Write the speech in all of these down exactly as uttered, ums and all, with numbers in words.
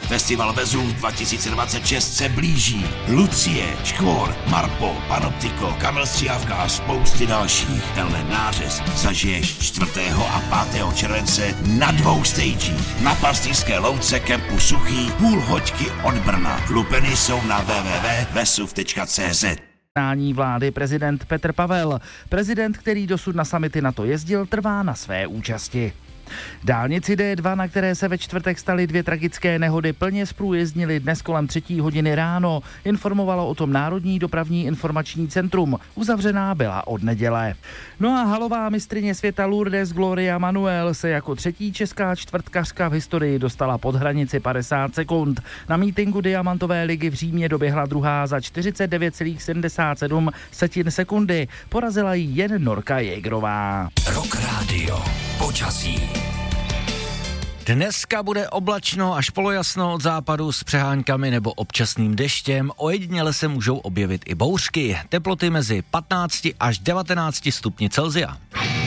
Festival Vezuv dva tisíce dvacet šest se blíží. Lucie, Škvor, Marpo, Panoptiko, Kamil Stříhavka a spousty dalších. Tenhle nářez zažiješ čtvrtého a pátého července na dvou stagích. Na Pastýřské louce kempu Suchý, půl hoďky od Brna. Lupeny jsou na w w w tečka vesuv tečka c z. Jednání vlády prezident Petr Pavel. Prezident, který dosud na summity NATO jezdil, trvá na své účasti. Dálnici D dva, na které se ve čtvrtek staly dvě tragické nehody, plně zprůjezdnili dnes kolem třetí hodiny ráno. Informovalo o tom Národní dopravní informační centrum. Uzavřená byla od neděle. No a halová mistryně světa Lourdes Gloria Manuel se jako třetí česká čtvrtkařka v historii dostala pod hranici padesát sekund. Na mítinku Diamantové ligy v Římě doběhla druhá za čtyřicet devět celá sedmdesát sedm sekundy. Porazila ji jen Norka Jägerová. Rock Radio. Počasí. Dneska bude oblačno až polojasno od západu s přeháňkami nebo občasným deštěm. Ojediněle se můžou objevit i bouřky. Teploty mezi patnácti až devatenácti stupni Celsia.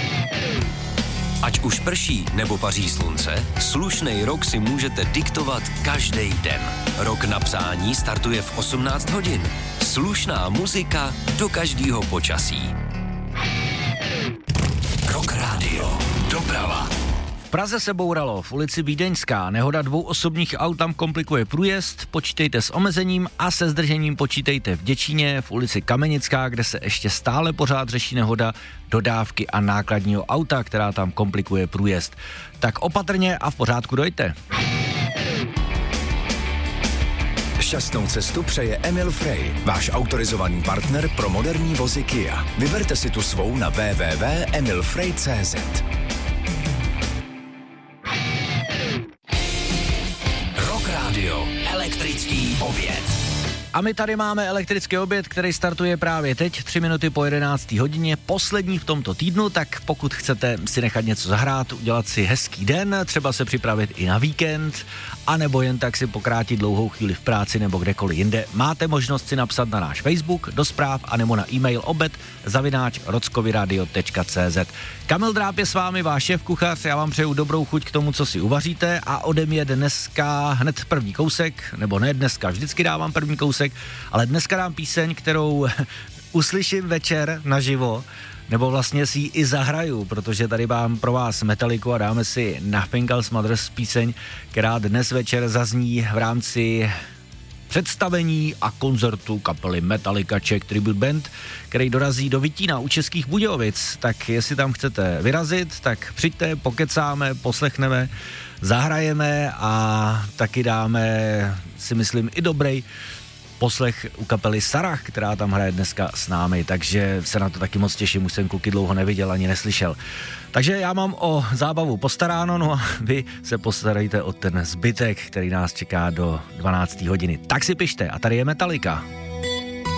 Ať už prší nebo paří slunce, slušnej rok si můžete diktovat každý den. Rok na psání startuje v osmnáct hodin. Slušná muzika do každého počasí. Rock Radio. Doprava. V Praze se bouralo v ulici Vídeňská. Nehoda dvou osobních aut tam komplikuje průjezd. Počítejte s omezením a se zdržením počítejte v Děčíně, v ulici Kamenická, kde se ještě stále pořád řeší nehoda dodávky a nákladního auta, která tam komplikuje průjezd. Tak opatrně a v pořádku dojte. Šťastnou cestu přeje Emil Frey, váš autorizovaný partner pro moderní vozy Kia. Vyberte si tu svou na w w w tečka emil frey tečka c z. Rock Radio. Elektrický oběd. A my tady máme elektrický oběd, který startuje právě teď, tři minuty po jedenácté hodině, poslední v tomto týdnu, tak pokud chcete si nechat něco zahrát, udělat si hezký den, třeba se připravit i na víkend, anebo jen tak si pokrátit dlouhou chvíli v práci nebo kdekoliv jinde, máte možnost si napsat na náš Facebook, do zpráv, anebo na e-mail obed zavináč rockovyradio tečka c z. Kamil Dráb je s vámi, váš šéf kuchař, já vám přeju dobrou chuť k tomu, co si uvaříte a ode mě dneska hned první kousek, nebo ne dneska, vždycky dávám první kousek, ale dneska dám píseň, kterou uslyším večer naživo, nebo vlastně si ji i zahraju, protože tady mám pro vás Metalliku a dáme si Nothing Else Matters píseň, která dnes večer zazní v rámci představení a koncertu kapely Metallica Czech Tribute Band, který dorazí do Vytína u Českých Budějovic. Tak jestli tam chcete vyrazit, tak přijďte, pokecáme, poslechneme, zahrajeme a taky dáme, si myslím, i dobrý poslech u kapely Sarah, která tam hraje dneska s námi, takže se na to taky moc těším, už jsem kluky dlouho neviděl ani neslyšel. Takže já mám o zábavu postaráno, no a vy se postarejte o ten zbytek, který nás čeká do dvanácté hodiny. Tak si pište a tady je Metallica.